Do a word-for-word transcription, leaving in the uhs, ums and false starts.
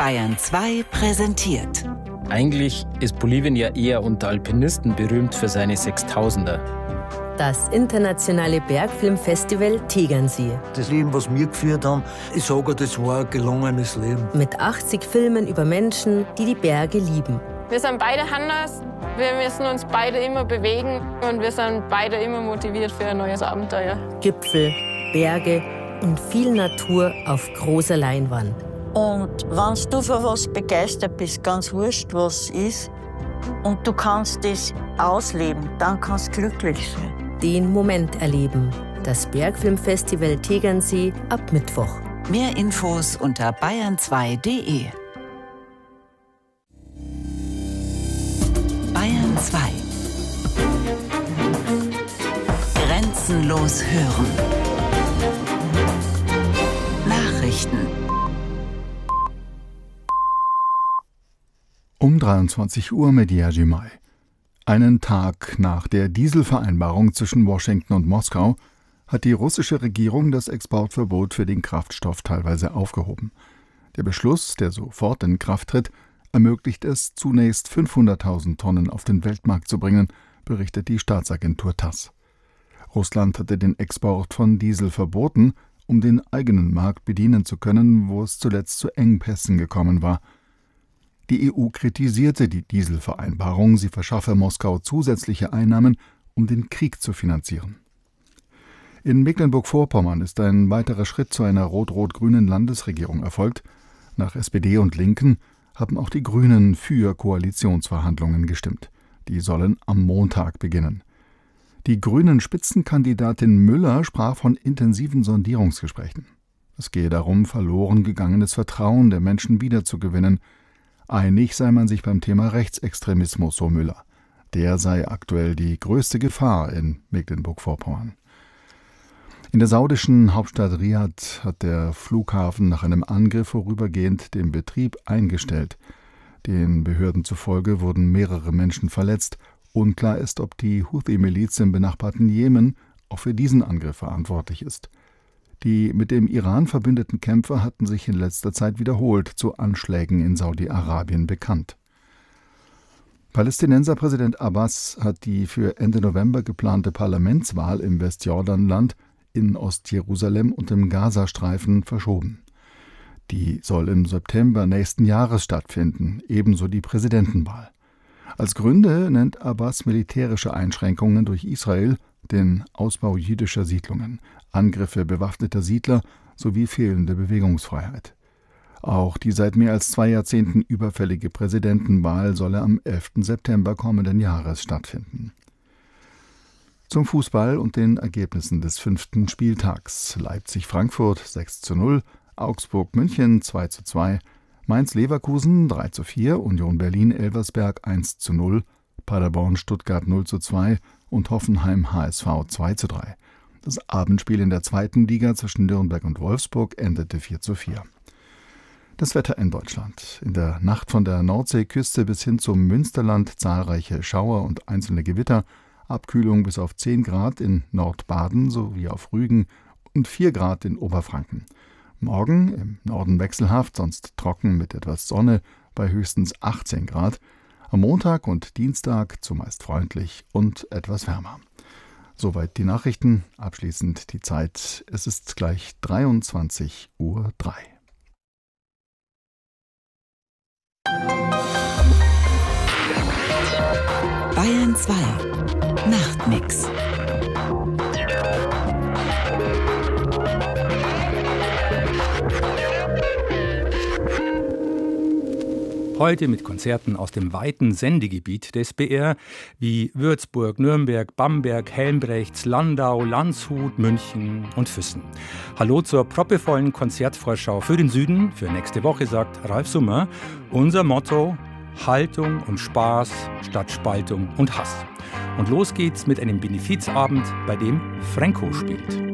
Bayern zwei präsentiert. Eigentlich ist Bolivien ja eher unter Alpinisten berühmt für seine Sechstausender. Das internationale Bergfilmfestival Tegernsee. Das Leben, was wir geführt haben, ich sage, das war ein gelungenes Leben. Mit achtzig Filmen über Menschen, die die Berge lieben. Wir sind beide anders, wir müssen uns beide immer bewegen und wir sind beide immer motiviert für ein neues Abenteuer. Gipfel, Berge und viel Natur auf großer Leinwand. Und wenn du für was begeistert bist, ganz wurscht, was es ist, und du kannst das ausleben, dann kannst du glücklich sein. Den Moment erleben. Das Bergfilmfestival Tegernsee ab Mittwoch. Mehr Infos unter bayern zwei punkt de. Bayern zwei. Grenzenlos hören. Nachrichten. Um dreiundzwanzig Uhr mit Jerzy May. Einen Tag nach der Dieselvereinbarung zwischen Washington und Moskau hat die russische Regierung das Exportverbot für den Kraftstoff teilweise aufgehoben. Der Beschluss, der sofort in Kraft tritt, ermöglicht es, zunächst fünfhunderttausend Tonnen auf den Weltmarkt zu bringen, berichtet die Staatsagentur TASS. Russland hatte den Export von Diesel verboten, um den eigenen Markt bedienen zu können, wo es zuletzt zu Engpässen gekommen war. Die E U kritisierte die Dieselvereinbarung, sie verschaffe Moskau zusätzliche Einnahmen, um den Krieg zu finanzieren. In Mecklenburg-Vorpommern ist ein weiterer Schritt zu einer rot-rot-grünen Landesregierung erfolgt. Nach S P D und Linken haben auch die Grünen für Koalitionsverhandlungen gestimmt. Die sollen am Montag beginnen. Die grünen Spitzenkandidatin Müller sprach von intensiven Sondierungsgesprächen. Es gehe darum, verloren gegangenes Vertrauen der Menschen wiederzugewinnen. Einig sei man sich beim Thema Rechtsextremismus, so Müller. Der sei aktuell die größte Gefahr in Mecklenburg-Vorpommern. In der saudischen Hauptstadt Riad hat der Flughafen nach einem Angriff vorübergehend den Betrieb eingestellt. Den Behörden zufolge wurden mehrere Menschen verletzt. Unklar ist, ob die Houthi-Miliz im benachbarten Jemen auch für diesen Angriff verantwortlich ist. Die mit dem Iran verbündeten Kämpfer hatten sich in letzter Zeit wiederholt zu Anschlägen in Saudi-Arabien bekannt. Palästinenserpräsident Abbas hat die für Ende November geplante Parlamentswahl im Westjordanland, in Ostjerusalem und im Gazastreifen verschoben. Die soll im September nächsten Jahres stattfinden, ebenso die Präsidentenwahl. Als Gründe nennt Abbas militärische Einschränkungen durch Israel, den Ausbau jüdischer Siedlungen, Angriffe bewaffneter Siedler sowie fehlende Bewegungsfreiheit. Auch die seit mehr als zwei Jahrzehnten überfällige Präsidentenwahl solle am elften September kommenden Jahres stattfinden. Zum Fußball und den Ergebnissen des fünften Spieltags. Leipzig-Frankfurt sechs zu null, Augsburg-München zwei zu zwei, Mainz-Leverkusen drei zu vier, Union Berlin-Elversberg eins zu null, Paderborn-Stuttgart null zu zwei und Hoffenheim-H S V zwei zu drei. Das Abendspiel in der zweiten Liga zwischen Nürnberg und Wolfsburg endete vier zu vier. Das Wetter in Deutschland. In der Nacht von der Nordseeküste bis hin zum Münsterland zahlreiche Schauer und einzelne Gewitter, Abkühlung bis auf zehn Grad in Nordbaden sowie auf Rügen und vier Grad in Oberfranken. Morgen im Norden wechselhaft, sonst trocken mit etwas Sonne bei höchstens achtzehn Grad. Am Montag und Dienstag zumeist freundlich und etwas wärmer. Soweit die Nachrichten, abschließend die Zeit. Es ist gleich dreiundzwanzig Uhr drei. Bayern zwei. Nachtmix. Heute mit Konzerten aus dem weiten Sendegebiet des B R, wie Würzburg, Nürnberg, Bamberg, Helmbrechts, Landau, Landshut, München und Füssen. Hallo zur proppevollen Konzertvorschau für den Süden. Für nächste Woche sagt Ralf Summer, unser Motto: Haltung und Spaß statt Spaltung und Hass. Und los geht's mit einem Benefizabend, bei dem Franco spielt.